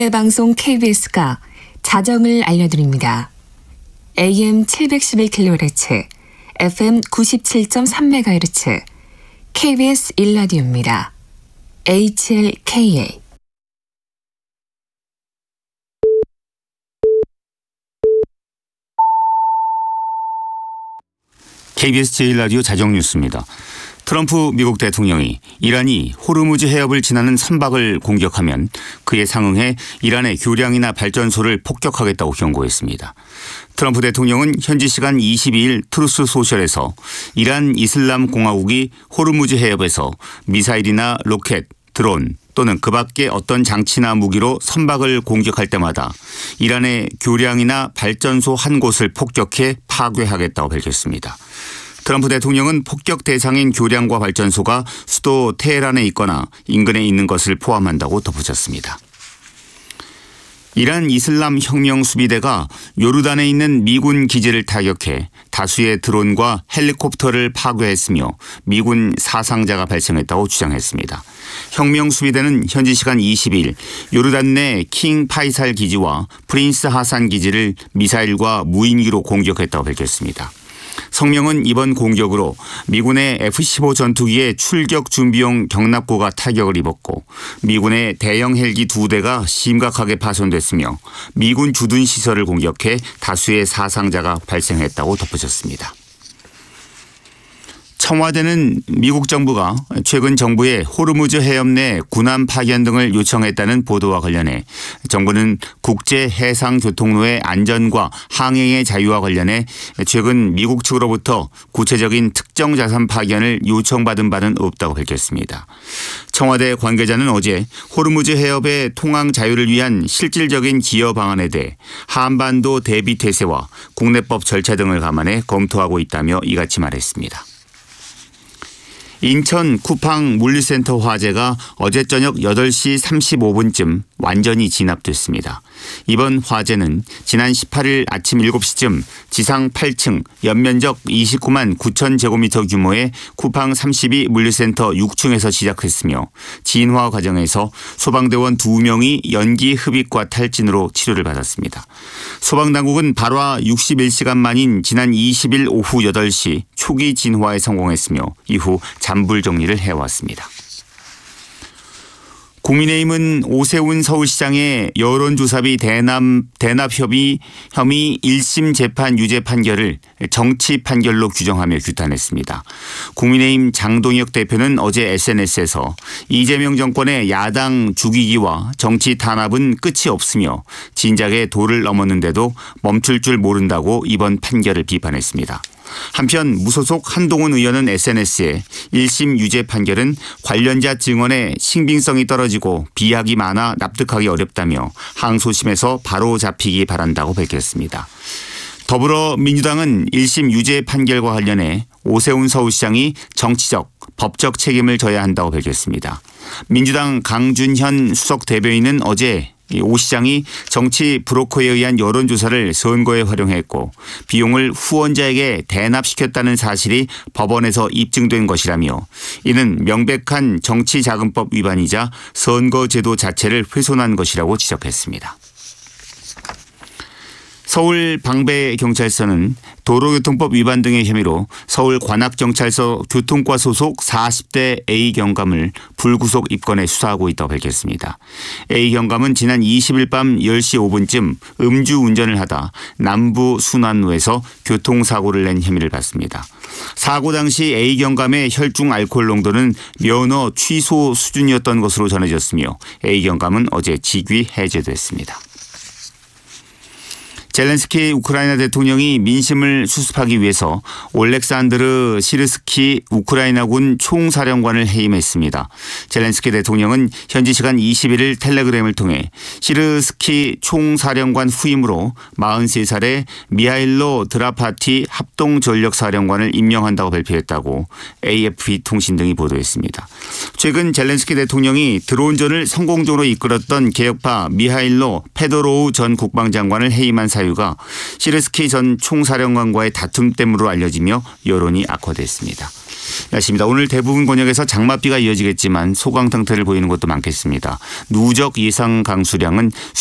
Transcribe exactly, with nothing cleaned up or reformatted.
방송 케이비에스가 자정을 알려드립니다. 에이엠 칠백십일 킬로헤르츠, 에프엠 구십칠 점 삼 메가헤르츠, 케이비에스 일 라디오입니다. 에이치엘케이에이 케이비에스 제일 라디오 자정 뉴스입니다. 트럼프 미국 대통령이 이란이 호르무즈 해협을 지나는 선박을 공격하면 그에 상응해 이란의 교량이나 발전소를 폭격하겠다고 경고했습니다. 트럼프 대통령은 현지 시간 이십이 일 트루스 소셜에서 이란 이슬람 공화국이 호르무즈 해협에서 미사일이나 로켓, 드론 또는 그 밖의 어떤 장치나 무기로 선박을 공격할 때마다 이란의 교량이나 발전소 한 곳을 폭격해 파괴하겠다고 밝혔습니다. 트럼프 대통령은 폭격 대상인 교량과 발전소가 수도 테헤란에 있거나 인근에 있는 것을 포함한다고 덧붙였습니다. 이란 이슬람 혁명 수비대가 요르단에 있는 미군 기지를 타격해 다수의 드론과 헬리콥터를 파괴했으며 미군 사상자가 발생했다고 주장했습니다. 혁명 수비대는 현지 시간 이십이 일 요르단 내 킹 파이살 기지와 프린스 하산 기지를 미사일과 무인기로 공격했다고 밝혔습니다. 성명은 이번 공격으로 미군의 에프 십오 전투기의 출격 준비용 경납고가 타격을 입었고 미군의 대형 헬기 두 대가 심각하게 파손됐으며 미군 주둔 시설을 공격해 다수의 사상자가 발생했다고 덧붙였습니다. 청와대는 미국 정부가 최근 정부에 호르무즈 해협 내 군함 파견 등을 요청했다는 보도와 관련해 정부는 국제 해상 교통로의 안전과 항행의 자유와 관련해 최근 미국 측으로부터 구체적인 특정 자산 파견을 요청받은 바는 없다고 밝혔습니다. 청와대 관계자는 어제 호르무즈 해협의 통항 자유를 위한 실질적인 기여 방안에 대해 한반도 대비 태세와 국내법 절차 등을 감안해 검토하고 있다며 이같이 말했습니다. 인천 쿠팡 물류센터 화재가 어제 저녁 여덟 시 삼십오 분쯤 완전히 진압됐습니다. 이번 화재는 지난 십팔 일 아침 일곱 시쯤 지상 팔 층 연면적 이십구만 구천 제곱미터 규모의 쿠팡 삼십이 물류센터 육 층에서 시작했으며 진화 과정에서 소방대원 두 명이 연기 흡입과 탈진으로 치료를 받았습니다. 소방당국은 발화 육십일 시간 만인 지난 이십 일 오후 여덟 시 초기 진화에 성공했으며 이후 잔불 정리를 해왔습니다. 국민의힘은 오세훈 서울시장의 여론조사비 대납, 대납협의 혐의 일 심 재판 유죄 판결을 정치 판결로 규정하며 규탄했습니다. 국민의힘 장동혁 대표는 어제 에스엔에스에서 이재명 정권의 야당 죽이기와 정치 탄압은 끝이 없으며 진작에 도를 넘었는데도 멈출 줄 모른다고 이번 판결을 비판했습니다. 한편 무소속 한동훈 의원은 에스엔에스에 일 심 유죄 판결은 관련자 증언의 신빙성이 떨어지고 비약이 많아 납득하기 어렵다며 항소심에서 바로 잡히기 바란다고 밝혔습니다. 더불어민주당은 일 심 유죄 판결과 관련해 오세훈 서울시장이 정치적, 법적 책임을 져야 한다고 밝혔습니다. 민주당 강준현 수석 대변인은 어제 오 시장이 정치 브로커에 의한 여론조사를 선거에 활용했고 비용을 후원자에게 대납시켰다는 사실이 법원에서 입증된 것이라며 이는 명백한 정치자금법 위반이자 선거제도 자체를 훼손한 것이라고 지적했습니다. 서울 방배경찰서는 도로교통법 위반 등의 혐의로 서울 관악경찰서 교통과 소속 사십 대 A 경감을 불구속 입건해 수사하고 있다고 밝혔습니다. A 경감은 지난 이십 일 밤 열 시 오 분쯤 음주운전을 하다 남부 순환로에서 교통사고를 낸 혐의를 받습니다. 사고 당시 A 경감의 혈중 알코올 농도는 면허 취소 수준이었던 것으로 전해졌으며 A 경감은 어제 직위 해제됐습니다. 젤렌스키 우크라이나 대통령이 민심을 수습하기 위해서 올렉산드르 시르스키 우크라이나군 총사령관을 해임했습니다. 젤렌스키 대통령은 현지 시간 이십일 일 텔레그램을 통해 시르스키 총사령관 후임으로 마흔세 살의 미하일로 드라파티 합동전력사령관을 임명한다고 발표했다고 에이에프피 통신 등이 보도했습니다. 최근 젤렌스키 대통령이 드론전을 성공적으로 이끌었던 개혁파 미하일로 페도로우 전 국방장관을 해임한 사유 사유가 시르스키 전 총사령관과의 다툼 때문으로 알려지며 여론이 악화됐습니다. 날씨입니다. 오늘 대부분 권역에서 장맛비가 이어지겠지만 소강 상태를 보이는 곳도 많겠습니다. 누적 예상 강수량은